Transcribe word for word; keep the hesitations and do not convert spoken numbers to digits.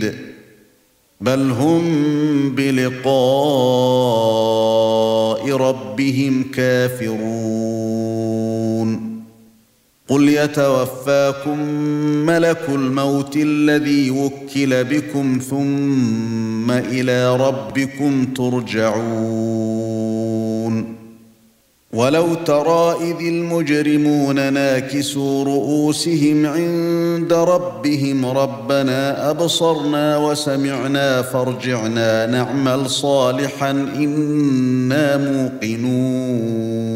شديد بل هم بلقاء ربهم كافرون قل يتوفاكم ملك الموت الذي وكل بكم ثم إلى ربكم ترجعون ولو ترى إذ المجرمون ناكسوا رؤوسهم عند ربهم ربنا أبصرنا وسمعنا فارجعنا نعمل صالحا إنا موقنون